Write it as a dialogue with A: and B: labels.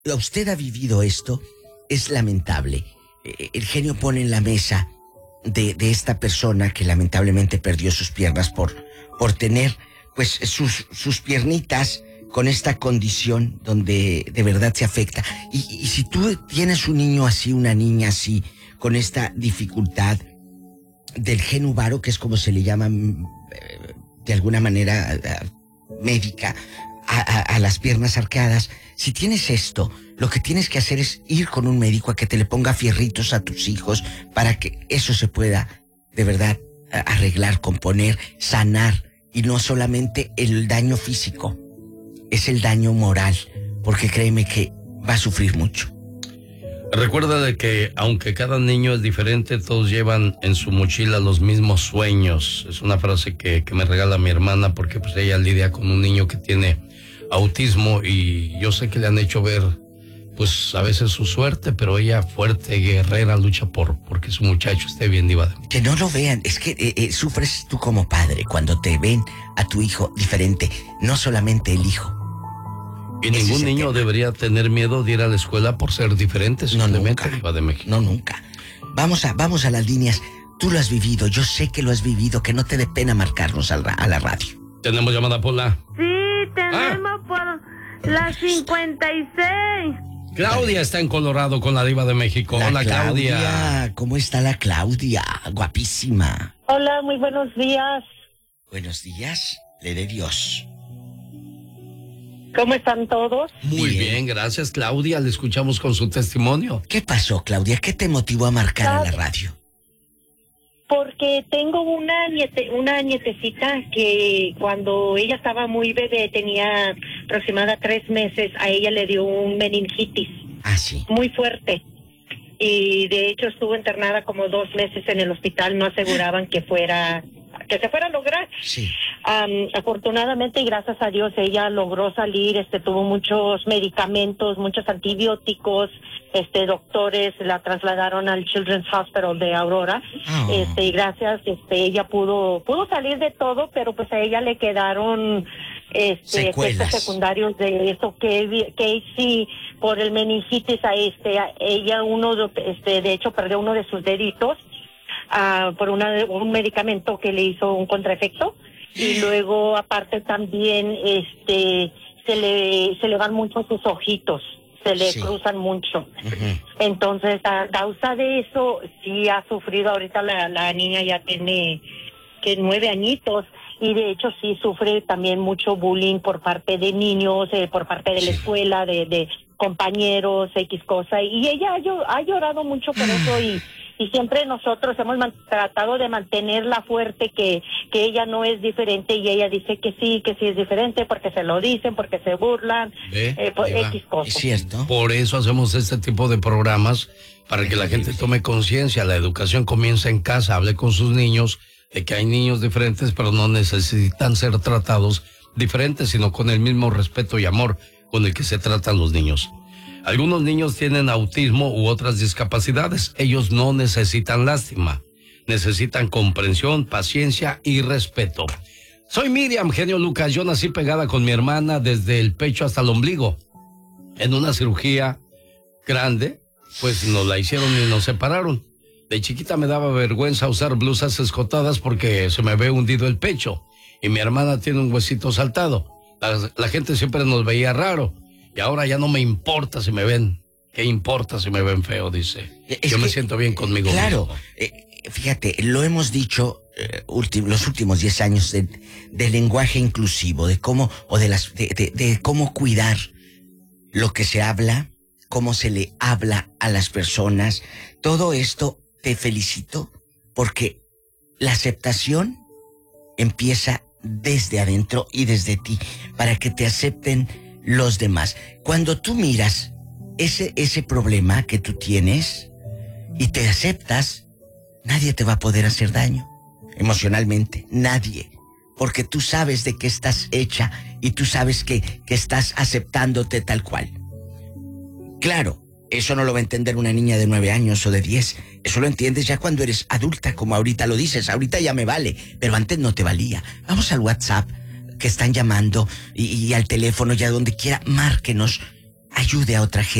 A: usted ha vivido esto, es lamentable. El genio pone en la mesa de esta persona que lamentablemente perdió sus piernas por tener pues sus piernitas con esta condición donde de verdad se afecta. Y si tú tienes un niño así, una niña así, con esta dificultad del gen varo, que es como se le llama de alguna manera médica a las piernas arqueadas, si tienes esto, lo que tienes que hacer es ir con un médico a que te le ponga fierritos a tus hijos para que eso se pueda de verdad arreglar, componer, sanar, y no solamente el daño físico, es el daño moral, porque créeme que va a sufrir mucho.
B: Recuerda de que aunque cada niño es diferente, todos llevan en su mochila los mismos sueños. Es una frase que me regala mi hermana, porque pues ella lidia con un niño que tiene autismo, y yo sé que le han hecho ver pues a veces su suerte, pero ella fuerte, guerrera, lucha porque su muchacho esté bien, Diva de México.
A: Que no lo vean, es que sufres tú como padre cuando te ven a tu hijo diferente, no solamente el hijo.
B: Y ningún niño debería tener miedo de ir a la escuela por ser diferente, simplemente, Diva de México.
A: No, nunca. Vamos a las líneas. Tú lo has vivido, yo sé que lo has vivido, que no te dé pena marcarnos a la radio.
B: ¿Tenemos llamada, Pola?
C: Sí, tenemos por la 56.
B: Claudia está en Colorado con la Diva de México. Hola, Claudia.
A: ¿Cómo está la Claudia? Guapísima.
D: Hola, muy buenos días.
A: Buenos días, le dé Dios.
D: ¿Cómo están todos?
B: Muy bien, gracias, Claudia. Le escuchamos con su testimonio.
A: ¿Qué pasó, Claudia? ¿Qué te motivó a marcar a la radio?
D: Porque tengo una nietecita que cuando ella estaba muy bebé, tenía aproximadamente 3 meses, a ella le dio un meningitis.
A: Ah, sí.
D: Muy fuerte. Y de hecho estuvo internada como 2 meses en el hospital, no aseguraban que se fuera a lograr.
A: Sí.
D: Afortunadamente y gracias a Dios ella logró salir, tuvo muchos medicamentos, muchos antibióticos, doctores la trasladaron al Children's Hospital de Aurora.
A: Oh.
D: Y gracias, ella pudo salir de todo, pero pues a ella le quedaron efectos secundarios de eso, que sí, por el meningitis ella de hecho perdió uno de sus deditos por un medicamento que le hizo un contraefecto, y luego aparte también se le van mucho sus ojitos, se le cruzan mucho.
A: Uh-huh.
D: Entonces a causa de eso sí ha sufrido. Ahorita la niña ya tiene 9 añitos, y de hecho sí sufre también mucho bullying por parte de niños, por parte de la escuela, de compañeros, X cosa, y ella ha llorado mucho por eso, y siempre nosotros hemos tratado de mantenerla fuerte, que ella no es diferente, y ella dice que sí es diferente, porque se lo dicen, porque se burlan, por X cosas.
A: Es cierto.
B: Por eso hacemos este tipo de programas, para que la gente tome conciencia. La educación comienza en casa. Hable con sus niños de que hay niños diferentes, pero no necesitan ser tratados diferentes, sino con el mismo respeto y amor con el que se tratan los niños. Algunos niños tienen autismo u otras discapacidades. Ellos no necesitan lástima. Necesitan comprensión, paciencia y respeto. Soy Miriam, genio Lucas. Yo nací pegada con mi hermana desde el pecho hasta el ombligo. En una cirugía grande, pues nos la hicieron y nos separaron. De chiquita me daba vergüenza usar blusas escotadas porque se me ve hundido el pecho. Y mi hermana tiene un huesito saltado. La gente siempre nos veía raro. Y ahora ya no me importa si me ven. ¿Qué importa si me ven feo? Dice. Yo me siento bien conmigo
A: mismo. Claro. Fíjate, lo hemos dicho los últimos 10 años de lenguaje inclusivo, de cómo, de cómo cuidar lo que se habla, cómo se le habla a las personas. Todo esto te felicito, porque la aceptación empieza desde adentro y desde ti, para que te acepten los demás. Cuando tú miras ese problema que tú tienes y te aceptas, nadie te va a poder hacer daño emocionalmente, nadie, porque tú sabes de qué estás hecha y tú sabes que estás aceptándote tal cual. Claro, eso no lo va a entender una niña de 9 años o de 10, eso lo entiendes ya cuando eres adulta, como ahorita lo dices. Ahorita ya me vale, pero antes no te valía. Vamos al WhatsApp que están llamando y al teléfono, ya donde quiera, márquenos. ayude a otra gente.